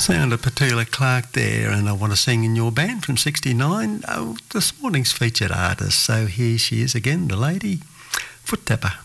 Sound of Petula Clark there, and I Want to Sing in Your Band from 69. Oh, this morning's featured artist. So here she is again, the lady, Foot Tapper.